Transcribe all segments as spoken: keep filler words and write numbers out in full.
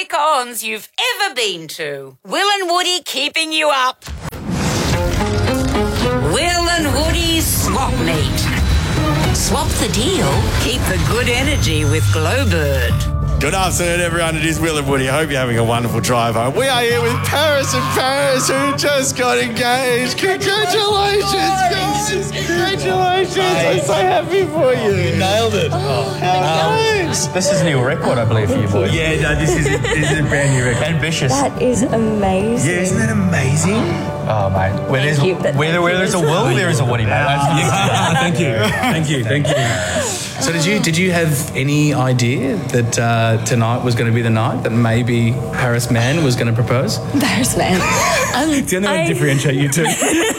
family cons you've ever been to. Will and Woody keeping you up. Will and Woody's Swap Meet. Swap the deal, keep the good energy with Glowbird. Good afternoon, everyone. It is Will and Woody. I hope you're having a wonderful drive home. We are here with Paris and Paris, who just got engaged. Congratulations, guys. Congratulations. I'm so happy for you. You nailed it. Oh, how nice. This is a new record, I believe, for you, boys. Yeah, no, this is a, this is a brand new record. Ambitious. That is amazing. Yeah, isn't that amazing? Oh, mate. Where there's, you, but where, where there's a Will, there is a Woody, mate. Thank you. Thank you. Thank you. So did you did you have any idea that uh, tonight was going to be the night that maybe Paris Man was going to propose? Paris Man. Um, It's going to I, differentiate you two.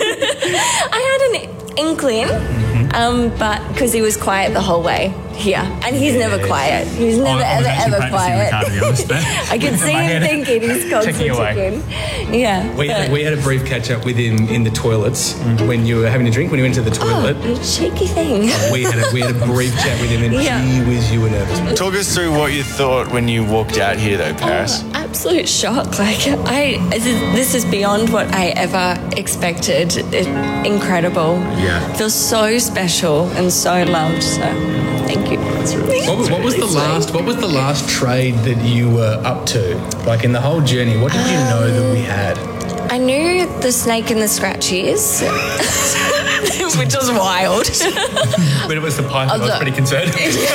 I had an inkling, um, but because he was quiet the whole way here, and he's never quiet. He's never I was ever actually ever quiet. practicing the card, to be honest, but I could see my him head thinking he's constantly away. ticking. Yeah. We had, but- we had a brief catch up with him in the toilets when you were having a drink, when you went to the toilet. Oh, you cheeky thing. We had a, we had a brief chat with him, and Yeah. gee whiz, you were nervous. Talk us through what you thought when you walked out here, though, Paris. Oh, absolute shock. Like, I, this is, this is beyond what I ever expected. It, incredible. Yeah. Feels so special and so loved. So, thank you. It's really, What was, what was the really sweet. last? What was the last trade that you were up to? Like in the whole journey, what did you know that we had? I knew the snake and the scratchies, which was wild. But it was the python. I was look. pretty concerned.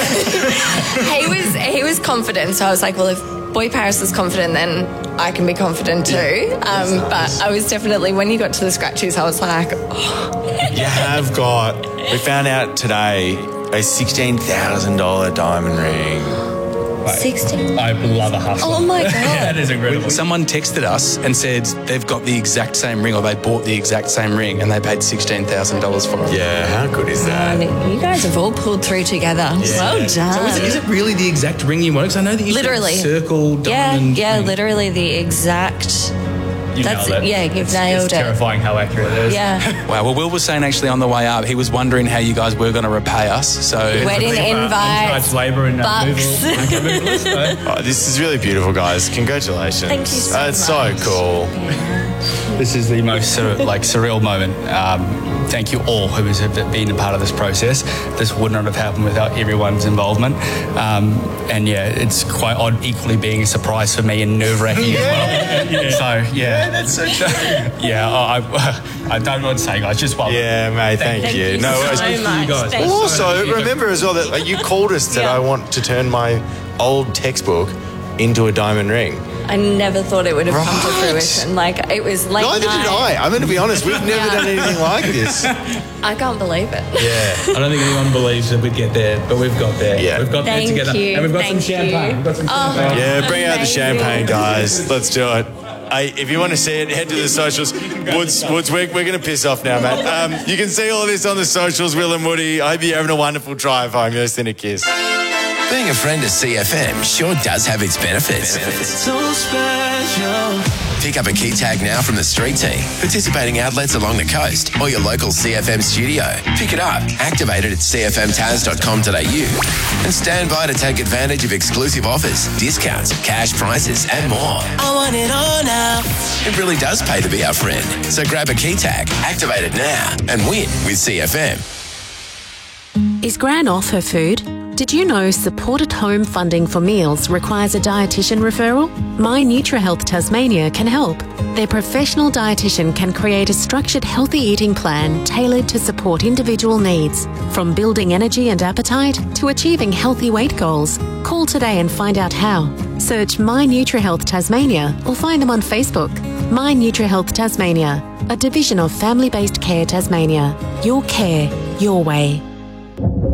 he was he was confident, so I was like, well, if Boy Paris is confident, then I can be confident too. Um, but I was definitely, when you got to the scratchies, I was like, oh. You have got, we found out today, a sixteen thousand dollars diamond ring. sixteen. I love a hustle. Oh my God. That is incredible. Someone texted us and said they've got the exact same ring, or they bought the exact same ring, and they paid sixteen thousand dollars for it. Yeah, how good is that? Um, you guys have all pulled through together. Well done. So is it, is it really the exact ring you want? Because I know that you said Literally. circle, yeah, diamond. yeah, ring. literally the exact. You That's nailed it. it. Yeah, you've It's- nailed it's it. terrifying how accurate it is. Yeah. Wow. Well, Will was saying actually on the way up, he was wondering how you guys were going to repay us. So Wedding invite. It's labour and uh, Bucks. moval. Okay, movalist, so. Oh, this is really beautiful, guys. Congratulations. Thank you so That's much. so cool. This is the most sur- like surreal moment. Um, thank you all who have been a part of this process. This would not have happened without everyone's involvement. Um, and yeah, it's quite odd equally being a surprise for me and nerve-wracking as well. Yeah. So yeah, That's so true. yeah. I, I, I don't know what to say, guys. Just well. Yeah, mate, thank, Thank you No so worries. much. guys. Thank you. Also, remember as well that like, you called us that Yeah. I want to turn my old textbook into a diamond ring. I never thought it would have come to Right. fruition. Like, it was late Neither night. did I. I'm going to be honest. We've never done anything like this. I can't believe it. Yeah. I don't think anyone believes that we'd get there, but we've got there. Yeah. We've got Thank there together. you. And we've got Thank some champagne. you. We've got some Oh. champagne. Yeah, bring out the Amazing. champagne, guys. Let's do it. Hey, if you want to see it, head to the socials. Woods, Woods, we're, we're going to piss off now, mate. Um, you can see all this on the socials, Will and Woody. I hope you're having a wonderful drive home. You're listening to Kiss. Being a friend of C F M sure does have its benefits. So special. Pick up a key tag now from the street team, participating outlets along the coast, or your local C F M studio. Pick it up, activate it at c f m taz dot com dot a u, and stand by to take advantage of exclusive offers, discounts, cash prizes, and more. I want it all now. It really does pay to be our friend. So grab a key tag, activate it now, and win with C F M. Is Gran off her food? Did you know supported home funding for meals requires a dietitian referral? My NutriHealth Tasmania can help. Their professional dietitian can create a structured healthy eating plan tailored to support individual needs, from building energy and appetite to achieving healthy weight goals. Call today and find out how. Search My NutriHealth Tasmania or find them on Facebook. My NutriHealth Tasmania, a division of Family Based Care Tasmania. Your care, your way.